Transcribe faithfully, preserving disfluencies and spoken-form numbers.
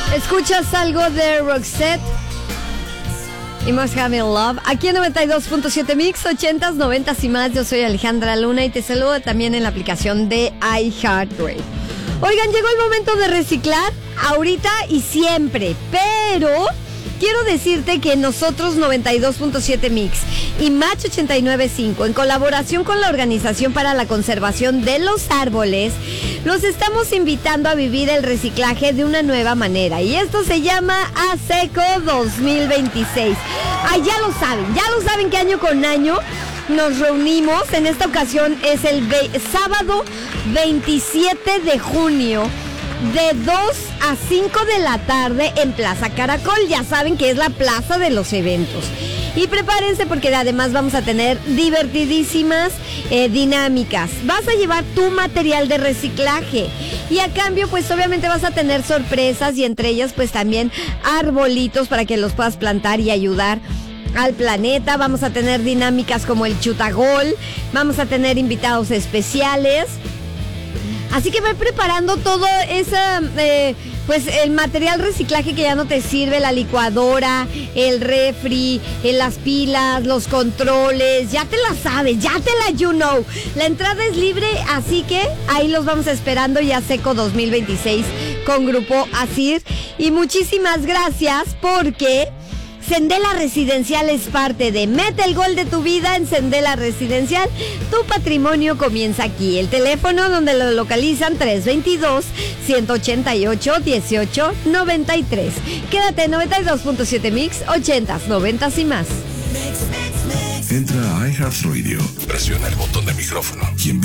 Escuchas algo de Roxette y Must Have in Love aquí en noventa y dos punto siete Mix, ochentas, noventas y más. Yo soy Alejandra Luna y te saludo también en la aplicación de iHeartRadio. Oigan, llegó el momento de reciclar ahorita y siempre, pero quiero decirte que nosotros noventa y dos punto siete Mix y Match ochenta y nueve punto cinco, en colaboración con la Organización para la Conservación de los Árboles, los estamos invitando a vivir el reciclaje de una nueva manera. Y esto se llama ASECO dos mil veintiséis. Ah, ya lo saben, ya lo saben que año con año nos reunimos. En esta ocasión es el ve- sábado veintisiete de junio, de dos a cinco de la tarde en Plaza Caracol. Ya saben que es la plaza de los eventos. Y prepárense porque además vamos a tener divertidísimas eh, dinámicas. Vas a llevar tu material de reciclaje y a cambio pues obviamente vas a tener sorpresas, y entre ellas pues también arbolitos para que los puedas plantar y ayudar al planeta. Vamos a tener dinámicas como el chutagol, vamos a tener invitados especiales. Así que ve preparando todo ese, eh, pues el material reciclaje que ya no te sirve, la licuadora, el refri, eh, las pilas, los controles, ya te la sabes, ya te la you know. La entrada es libre, así que ahí los vamos esperando, ya ASECO dos mil veintiséis con Grupo Asir. Y muchísimas gracias porque Sendela Residencial es parte de Mete el Gol de tu vida en Sendela Residencial. Tu patrimonio comienza aquí. El teléfono donde lo localizan tres dos dos, uno ocho ocho, uno ocho nueve tres. Quédate en noventa y dos punto siete Mix, ochentas, noventas y más. Entra a iHeartRadio, presiona el botón de micrófono y envía